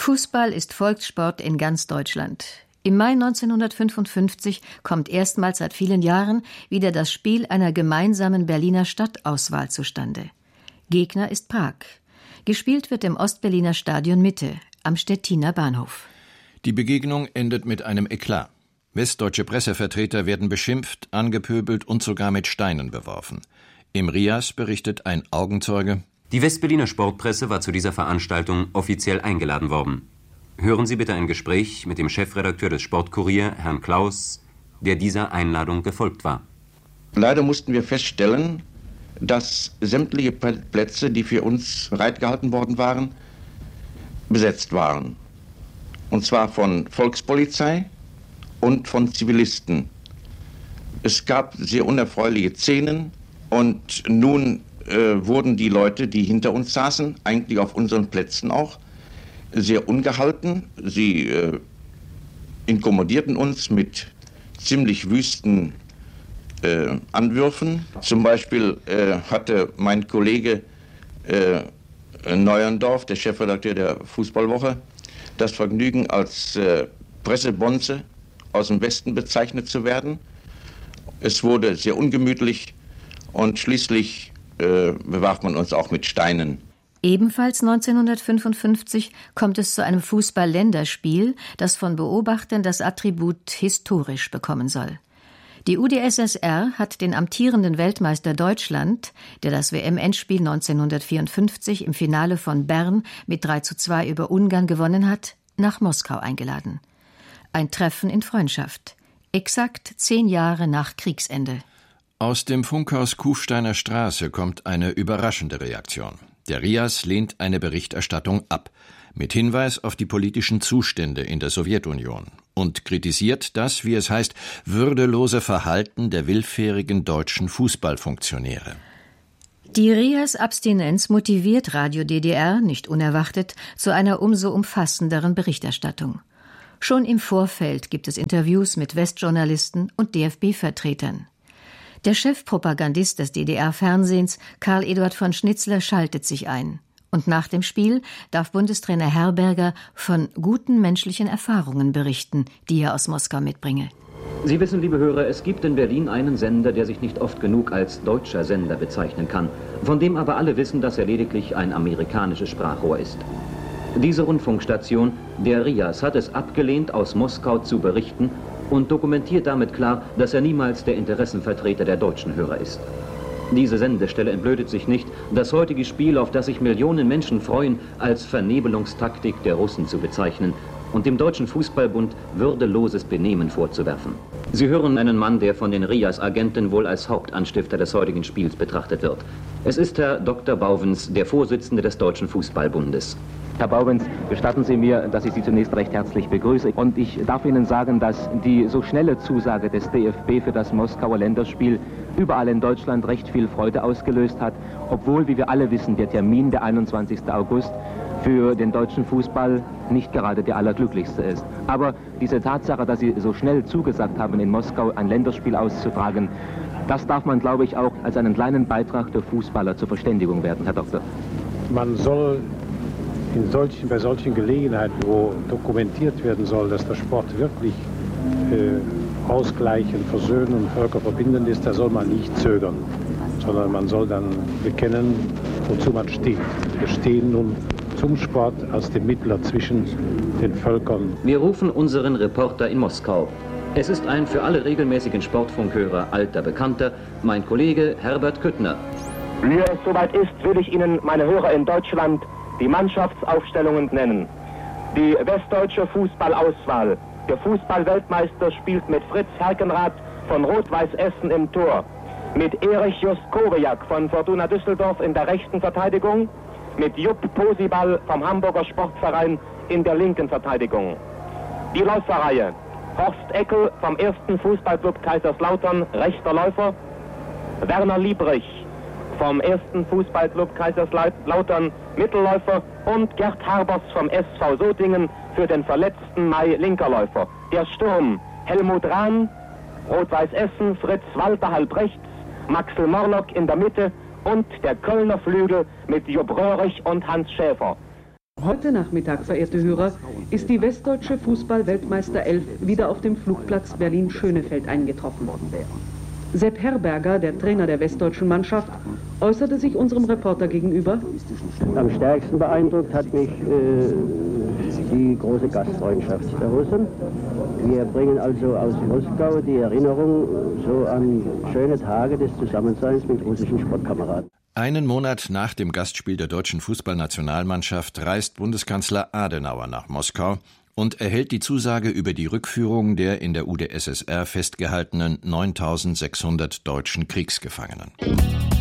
Fußball ist Volkssport in ganz Deutschland. Im Mai 1955 kommt erstmals seit vielen Jahren wieder das Spiel einer gemeinsamen Berliner Stadtauswahl zustande. Gegner ist Prag. Gespielt wird im Ostberliner Stadion Mitte, am Stettiner Bahnhof. Die Begegnung endet mit einem Eklat. Westdeutsche Pressevertreter werden beschimpft, angepöbelt und sogar mit Steinen beworfen. Im RIAS berichtet ein Augenzeuge: Die Westberliner Sportpresse war zu dieser Veranstaltung offiziell eingeladen worden. Hören Sie bitte ein Gespräch mit dem Chefredakteur des Sportkurier, Herrn Klaus, der dieser Einladung gefolgt war. Leider mussten wir feststellen, dass sämtliche Plätze, die für uns bereitgehalten worden waren, besetzt waren. Und zwar von Volkspolizei und von Zivilisten. Es gab sehr unerfreuliche Szenen und nun wurden die Leute, die hinter uns saßen, eigentlich auf unseren Plätzen auch, sehr ungehalten. Sie inkommodierten uns mit ziemlich wüsten Anwürfen. Zum Beispiel hatte mein Kollege Neuendorf, der Chefredakteur der Fußballwoche, das Vergnügen, als Pressebonze aus dem Westen bezeichnet zu werden. Es wurde sehr ungemütlich und schließlich bewarf man uns auch mit Steinen. Ebenfalls 1955 kommt es zu einem Fußball-Länderspiel, das von Beobachtern das Attribut historisch bekommen soll. Die UdSSR hat den amtierenden Weltmeister Deutschland, der das WM-Endspiel 1954 im Finale von Bern mit 3:2 über Ungarn gewonnen hat, nach Moskau eingeladen. Ein Treffen in Freundschaft. Exakt 10 Jahre nach Kriegsende. Aus dem Funkhaus Kufsteiner Straße kommt eine überraschende Reaktion. Der RIAS lehnt eine Berichterstattung ab, mit Hinweis auf die politischen Zustände in der Sowjetunion und kritisiert das, wie es heißt, würdelose Verhalten der willfährigen deutschen Fußballfunktionäre. Die RIAS-Abstinenz motiviert Radio DDR, nicht unerwartet, zu einer umso umfassenderen Berichterstattung. Schon im Vorfeld gibt es Interviews mit Westjournalisten und DFB-Vertretern. Der Chefpropagandist des DDR-Fernsehens, Karl Eduard von Schnitzler, schaltet sich ein. Und nach dem Spiel darf Bundestrainer Herberger von guten menschlichen Erfahrungen berichten, die er aus Moskau mitbringe. Sie wissen, liebe Hörer, es gibt in Berlin einen Sender, der sich nicht oft genug als deutscher Sender bezeichnen kann, von dem aber alle wissen, dass er lediglich ein amerikanisches Sprachrohr ist. Diese Rundfunkstation, der RIAS, hat es abgelehnt, aus Moskau zu berichten und dokumentiert damit klar, dass er niemals der Interessenvertreter der deutschen Hörer ist. Diese Sendestelle entblödet sich nicht, das heutige Spiel, auf das sich Millionen Menschen freuen, als Vernebelungstaktik der Russen zu bezeichnen und dem Deutschen Fußballbund würdeloses Benehmen vorzuwerfen. Sie hören einen Mann, der von den RIAS-Agenten wohl als Hauptanstifter des heutigen Spiels betrachtet wird. Es ist Herr Dr. Bauwens, der Vorsitzende des Deutschen Fußballbundes. Herr Bauwens, gestatten Sie mir, dass ich Sie zunächst recht herzlich begrüße. Und ich darf Ihnen sagen, dass die so schnelle Zusage des DFB für das Moskauer Länderspiel überall in Deutschland recht viel Freude ausgelöst hat, obwohl, wie wir alle wissen, der Termin, der 21. August, für den deutschen Fußball nicht gerade der allerglücklichste ist. Aber diese Tatsache, dass Sie so schnell zugesagt haben, in Moskau ein Länderspiel auszutragen, das darf man, glaube ich, auch als einen kleinen Beitrag der Fußballer zur Verständigung werden, Herr Doktor. Man soll bei solchen Gelegenheiten, wo dokumentiert werden soll, dass der Sport wirklich ausgleichend, versöhnend und völkerverbindend ist, da soll man nicht zögern, sondern man soll dann bekennen, wozu man steht. Wir stehen nun zum Sport als dem Mittler zwischen den Völkern. Wir rufen unseren Reporter in Moskau. Es ist ein für alle regelmäßigen Sportfunkhörer alter Bekannter, mein Kollege Herbert Küttner. Wie es soweit ist, will ich Ihnen, meine Hörer in Deutschland, die Mannschaftsaufstellungen nennen. Die westdeutsche Fußballauswahl. Der Fußballweltmeister spielt mit Fritz Herkenrath von Rot-Weiß Essen im Tor, mit Erich Justkowiak von Fortuna Düsseldorf in der rechten Verteidigung, mit Jupp Posibal vom Hamburger Sportverein in der linken Verteidigung. Die Läuferreihe: Horst Eckel vom 1. Fußballclub Kaiserslautern, rechter Läufer, Werner Liebrich vom 1. Fußballclub Kaiserslautern, Mittelläufer, und Gerd Harbers vom SV Sotingen für den verletzten Mai, linker Läufer. Der Sturm: Helmut Rahn, Rot-Weiß Essen, Fritz Walter halb rechts, Maxel Morlock in der Mitte und der Kölner Flügel mit Jupp Röhrig und Hans Schäfer. Heute Nachmittag, verehrte Hörer, ist die westdeutsche Fußball-Weltmeister 11 wieder auf dem Flugplatz Berlin-Schönefeld eingetroffen. Sepp Herberger, der Trainer der westdeutschen Mannschaft, äußerte sich unserem Reporter gegenüber: Am stärksten beeindruckt hat mich die große Gastfreundschaft der Russen. Wir bringen also aus Moskau die Erinnerung so an schöne Tage des Zusammenseins mit russischen Sportkameraden. Einen Monat nach dem Gastspiel der deutschen Fußballnationalmannschaft reist Bundeskanzler Adenauer nach Moskau und erhält die Zusage über die Rückführung der in der UdSSR festgehaltenen 9.600 deutschen Kriegsgefangenen.